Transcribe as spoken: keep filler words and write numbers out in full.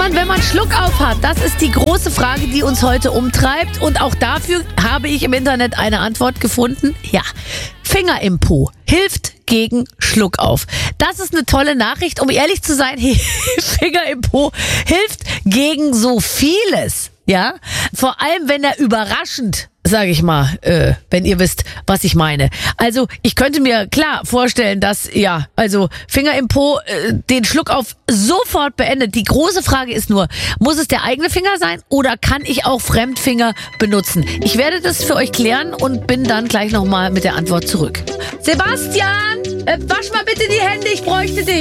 man, wenn man Schluckauf hat? Das ist die große Frage, die uns heute umtreibt. Und auch dafür habe ich im Internet eine Antwort gefunden. Ja, Finger im Po hilft gegen Schluckauf. Das ist eine tolle Nachricht. Um ehrlich zu sein, Finger im Po hilft gegen so vieles. Ja, vor allem, wenn er überraschend, sage ich mal, äh, wenn ihr wisst, was ich meine. Also ich könnte mir klar vorstellen, dass, ja, also Finger im Po äh, den Schluckauf sofort beendet. Die große Frage ist nur, muss es der eigene Finger sein oder kann ich auch Fremdfinger benutzen? Ich werde das für euch klären und bin dann gleich nochmal mit der Antwort zurück. Sebastian, äh, wasch mal bitte die Hände, ich bräuchte dich.